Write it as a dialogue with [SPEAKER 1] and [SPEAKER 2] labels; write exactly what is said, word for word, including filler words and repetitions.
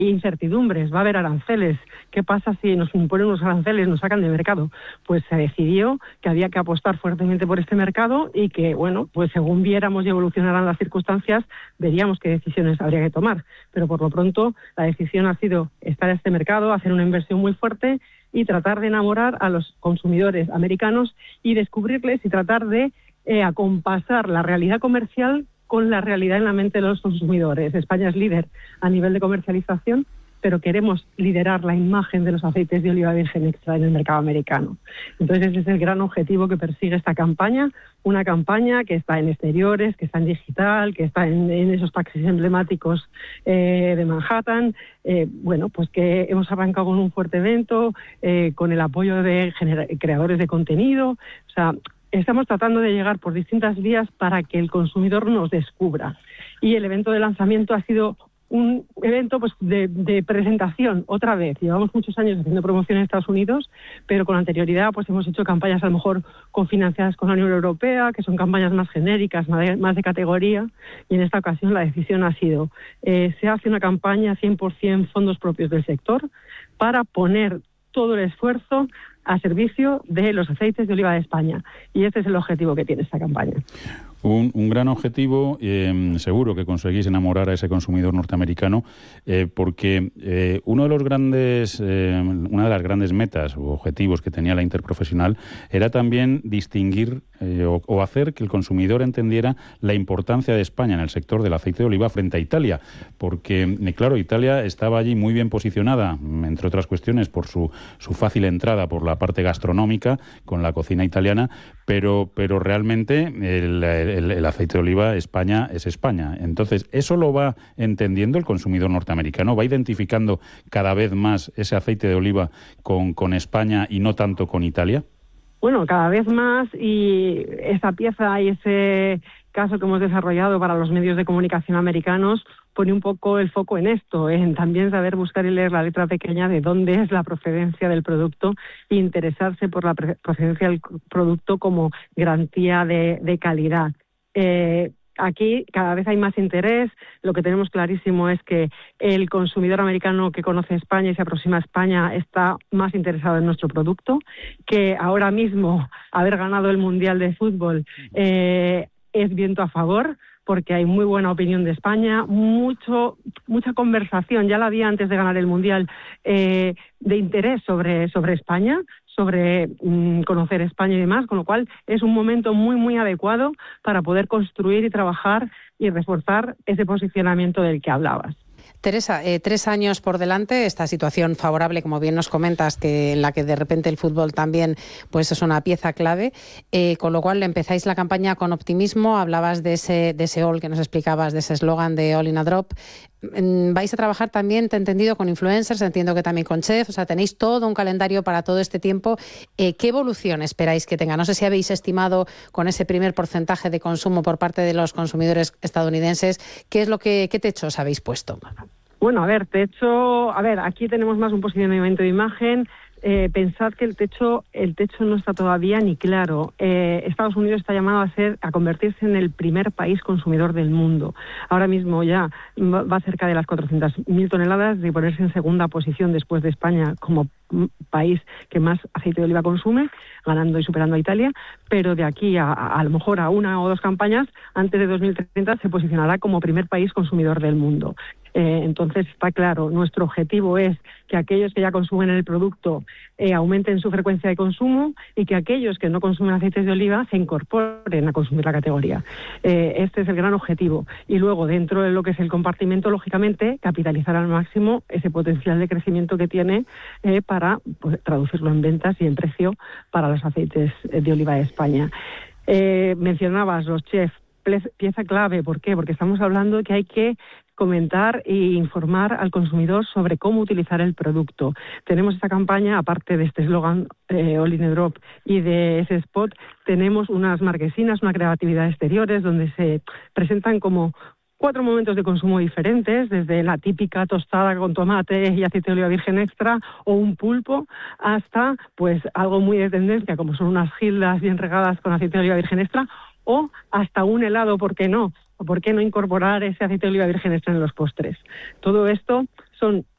[SPEAKER 1] incertidumbres, va a haber aranceles. ¿Qué pasa si nos imponen unos aranceles, nos sacan del mercado? Pues se decidió que había que apostar fuertemente por este mercado y que, bueno, pues según viéramos y evolucionaran las circunstancias, veríamos qué decisiones habría que tomar. Pero por lo pronto la decisión ha sido estar en este mercado, hacer una inversión muy fuerte y tratar de enamorar a los consumidores americanos y descubrirles y tratar de eh, acompasar la realidad comercial con la realidad en la mente de los consumidores. España es líder a nivel de comercialización, pero queremos liderar la imagen de los aceites de oliva virgen extra en el mercado americano. Entonces ese es el gran objetivo que persigue esta campaña, una campaña que está en exteriores, que está en digital, que está en, en esos taxis emblemáticos eh, de Manhattan. Eh, bueno, pues que hemos arrancado con un fuerte evento, eh, con el apoyo de genera- creadores de contenido, o sea, estamos tratando de llegar por distintas vías para que el consumidor nos descubra. Y el evento de lanzamiento ha sido un evento pues de, de presentación, otra vez. Llevamos muchos años haciendo promoción en Estados Unidos, pero con anterioridad pues hemos hecho campañas a lo mejor cofinanciadas con la Unión Europea, que son campañas más genéricas, más de, más de categoría, y en esta ocasión la decisión ha sido, eh, se hace una campaña cien por ciento fondos propios del sector para poner todo el esfuerzo a servicio de los aceites de oliva de España. Y este es el objetivo que tiene esta campaña.
[SPEAKER 2] Un, un gran objetivo, eh, seguro que conseguís enamorar a ese consumidor norteamericano, eh, porque eh, uno de los grandes, eh, una de las grandes metas o objetivos que tenía la Interprofesional era también distinguir eh, o, o hacer que el consumidor entendiera la importancia de España en el sector del aceite de oliva frente a Italia, porque, eh, claro, Italia estaba allí muy bien posicionada, entre otras cuestiones, por su, su fácil entrada por la parte gastronómica con la cocina italiana, pero, pero realmente el, el El, el aceite de oliva, España es España. Entonces, ¿eso lo va entendiendo el consumidor norteamericano? ¿Va identificando cada vez más ese aceite de oliva con, con España y no tanto con Italia?
[SPEAKER 1] Bueno, cada vez más, y esa pieza y ese caso que hemos desarrollado para los medios de comunicación americanos pone un poco el foco en esto, en también saber buscar y leer la letra pequeña de dónde es la procedencia del producto e interesarse por la procedencia del producto como garantía de, de calidad. Eh, aquí cada vez hay más interés. Lo que tenemos clarísimo es que el consumidor americano que conoce España y se aproxima a España está más interesado en nuestro producto, que ahora mismo haber ganado el Mundial de Fútbol eh, es viento a favor, porque hay muy buena opinión de España, mucho mucha conversación, ya la había antes de ganar el Mundial, eh, de interés sobre, sobre España, sobre mmm, conocer España y demás, con lo cual es un momento muy, muy adecuado para poder construir y trabajar y reforzar ese posicionamiento del que hablabas.
[SPEAKER 3] Teresa, eh, tres años por delante, esta situación favorable, como bien nos comentas, que en la que de repente el fútbol también pues es una pieza clave, eh, con lo cual empezáis la campaña con optimismo, hablabas de ese, de ese all que nos explicabas, de ese eslogan de All in a Drop. Vais a trabajar también, te he entendido, con influencers, entiendo que también con chefs, o sea, tenéis todo un calendario para todo este tiempo. Eh, ¿Qué evolución esperáis que tenga? No sé si habéis estimado con ese primer porcentaje de consumo por parte de los consumidores estadounidenses, ¿qué es lo que, qué techos habéis puesto?
[SPEAKER 1] Bueno, a ver, techo, a ver, aquí tenemos más un posicionamiento de imagen. Eh, pensad que el techo el techo no está todavía ni claro. Eh, Estados Unidos está llamado a ser a convertirse en el primer país consumidor del mundo. Ahora mismo ya va cerca de las cuatrocientas mil toneladas, de ponerse en segunda posición después de España como país que más aceite de oliva consume, ganando y superando a Italia, pero de aquí a, a, a lo mejor a una o dos campañas, antes de dos mil treinta se posicionará como primer país consumidor del mundo. Eh, entonces está claro, nuestro objetivo es que aquellos que ya consumen el producto eh, aumenten su frecuencia de consumo y que aquellos que no consumen aceites de oliva se incorporen a consumir la categoría. Eh, este es el gran objetivo. Y luego, dentro de lo que es el compartimento, lógicamente, capitalizar al máximo ese potencial de crecimiento que tiene eh, para pues, traducirlo en ventas y en precio para los aceites de oliva de España. Eh, mencionabas los chefs, pieza clave. ¿Por qué? Porque estamos hablando de que hay que comentar e informar al consumidor sobre cómo utilizar el producto. Tenemos esta campaña, aparte de este eslogan eh, All in a Drop y de ese spot, tenemos unas marquesinas, una creatividad exteriores donde se presentan como cuatro momentos de consumo diferentes, desde la típica tostada con tomate y aceite de oliva virgen extra o un pulpo, hasta pues algo muy de tendencia, como son unas gildas bien regadas con aceite de oliva virgen extra, o hasta un helado, ¿por qué no? ¿O por qué no incorporar ese aceite de oliva virgen extra en los postres? Todo esto son